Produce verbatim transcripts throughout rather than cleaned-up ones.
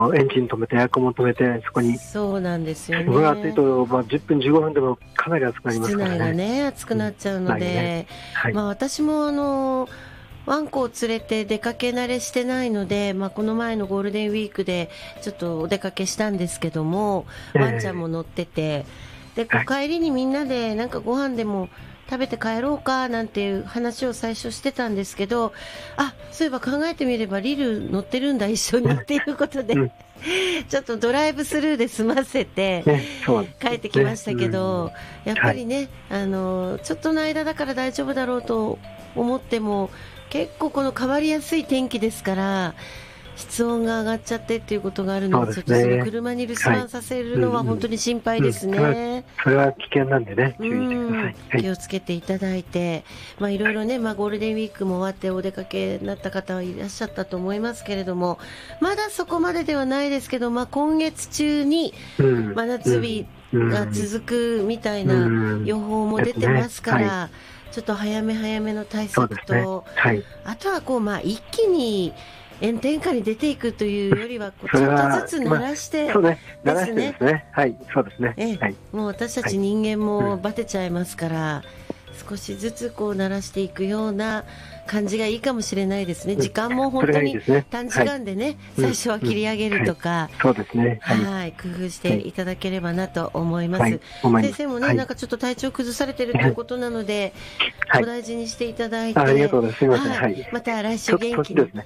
エンジン止めてエアコンも止めて、そこにそうなんですよね。 すごい暑いと、まあ、じゅっぷんじゅうごふんでもかなり暑くなりますからね。 室内がね暑くなっちゃうので、 ね、はい、 まあ、私もあのワンコを連れて出かけ慣れしてないので、まあ、この前のゴールデンウィークでちょっとお出かけしたんですけども、えー、ワンちゃんも乗ってて、でこう帰りにみんなでなんかご飯でも食べて帰ろうかなんていう話を最初してたんですけど、あ、そういえば考えてみればリル乗ってるんだ一緒にっていうことで、うん、ちょっとドライブスルーで済ませて帰ってきましたけど、やっぱりね、はい、あのちょっとの間だから大丈夫だろうと思っても結構この変わりやすい天気ですから室温が上がっちゃってっていうことがあるの で, で、ね、ちょっとその車に留守番させるのは本当に心配ですね、 はい、うんうん、それは危険なんでね、注意してください、はい、 気をつけていただいて、まあ、いろいろね、まあ、ゴールデンウィークも終わってお出かけになった方はいらっしゃったと思いますけれども、まだそこまでではないですけど、まあ、今月中に真夏日が続くみたいな予報も出てますから、うんうんうん、ちょっと早め早めの対策と、ね、はい、あとはこう、まあ、一気に炎天下に出ていくというよりはこうちょっとずつ慣らしてですね、まあ、 慣らしてですね、はい、そうですね、 ええ、はい、もう私たち人間もバテちゃいますから、はい、少しずつこう慣らしていくような感じがいいかもしれないですね。時間も本当に短時間でね、はい、最初は切り上げるとか、 そうですね、 はい、工夫していただければなと思います、はい、先生もね、はい、なんかちょっと体調崩されてるということなので、はい、お大事にしていただいて、 ありがとうございます。すみません、はい、 また来週元気にね、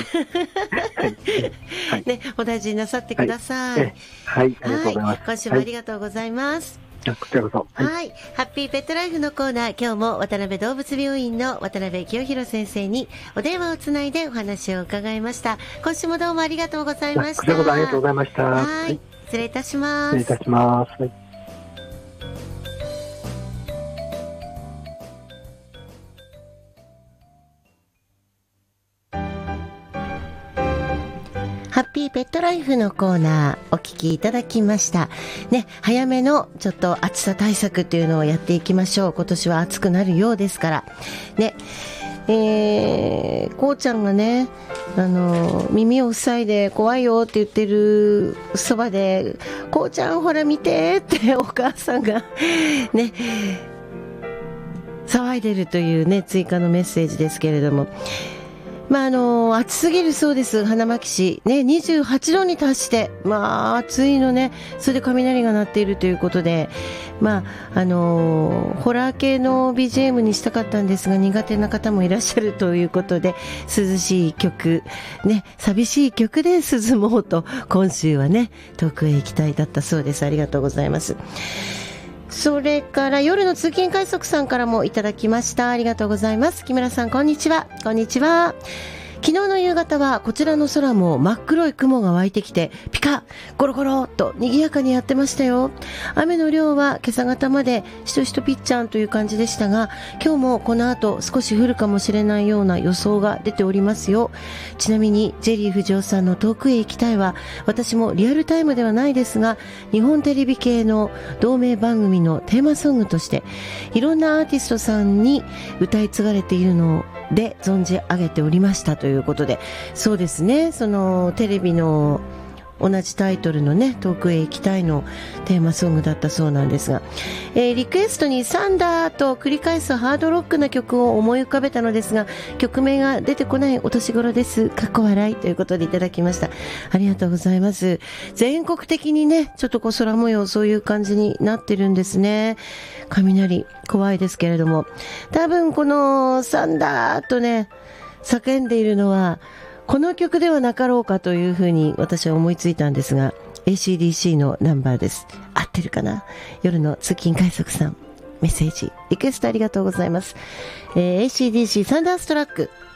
はいね、お大事になさってください。 はい、はい、ありがとうございます。 今週もありがとうございます。 こちらこそ。 はい、はい、ハッピーペットライフのコーナー、今日も渡辺動物病院の渡辺清弘先生にお電話をつないでお話を伺いました。今週もどうもありがとうございました。こちらこそありがとうございました。 はい、はい、失礼いたします。 失礼いたします。はい、 ハッピーペットライフのコーナーお聞きいただきましたね。早めのちょっと暑さ対策というのをやっていきましょう。今年は暑くなるようですからね。えー、こうちゃんがね、あの耳を塞いで怖いよって言ってるそばで、こうちゃんほら見てってお母さんがね騒いでるというね追加のメッセージですけれども、まあ、あの暑すぎるそうです。花巻市、ね、にじゅうはちどに達して、まあ、暑いのね。それで雷が鳴っているということで、まああのホラー系の ビージーエム にしたかったんですが苦手な方もいらっしゃるということで、涼しい曲、ね、寂しい曲で涼もうと今週はね遠くへ行きたいだったそうです。ありがとうございます。それから夜の通勤快速さんからもいただきました。ありがとうございます。木村さん、こんにちは。こんにちは。昨日の夕方はこちらの空も真っ黒い雲が湧いてきてピカッゴロゴロっと賑やかにやってましたよ。雨の量は今朝方までしとしとぴっちゃんという感じでしたが、今日もこの後少し降るかもしれないような予想が出ておりますよ。ちなみにジェリー藤尾さんの遠くへ行きたいは、私もリアルタイムではないですが日本テレビ系の同名番組のテーマソングとしていろんなアーティストさんに歌い継がれているのをで存じ上げておりましたということで、そうですね、そのテレビの同じタイトルのね遠くへ行きたいのテーマソングだったそうなんですが、えー、リクエストにサンダーと繰り返すハードロックな曲を思い浮かべたのですが曲名が出てこないお年頃です。かっこ笑いということでいただきました。ありがとうございます。全国的にねちょっとこう空模様そういう感じになってるんですね。雷怖いですけれども、多分このサンダーとね叫んでいるのはこの曲ではなかろうかというふうに私は思いついたんですが、 エーシーディーシー のナンバーです。合ってるかな。夜の通勤快速さん、メッセージリクエストありがとうございます。えー、エーシーディーシー サンダーストラック。